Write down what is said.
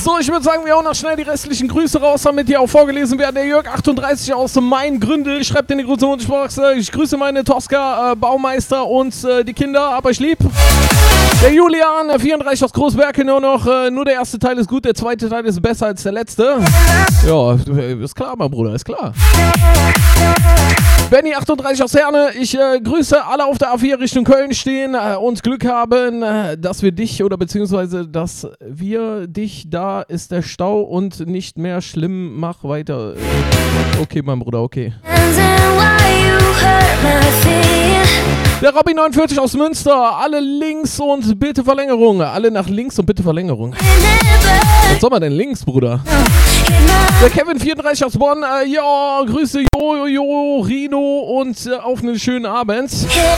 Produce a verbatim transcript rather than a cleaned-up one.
So, ich würde sagen, wir hauen noch schnell die restlichen Grüße raus, damit die auch vorgelesen werden. Der Jörg achtunddreißig aus Main-Gründel schreibt in die Grüße und Sprache. Ich grüße meine Tosca, äh, Baumeister und äh, die Kinder, aber ich lieb. Der Julian, äh, vierunddreißig aus Großberke, nur noch, äh, nur der erste Teil ist gut, der zweite Teil ist besser als der letzte. Ja, ist klar, mein Bruder, ist klar. Benny achtunddreißig aus Herne, ich äh, grüße alle auf der A vier Richtung Köln stehen äh, und Glück haben, äh, dass wir dich oder beziehungsweise dass wir dich, da ist der Stau und nicht mehr schlimm, mach weiter. Okay, mein Bruder, okay. Der Robby neunundvierzig aus Münster, alle links und bitte Verlängerung, alle nach links und bitte Verlängerung. Was soll man denn links, Bruder? Der Kevin vierunddreißig aus Bonn, äh, ja, Grüße, Jo, Jo, Rino und äh, auf einen schönen Abend.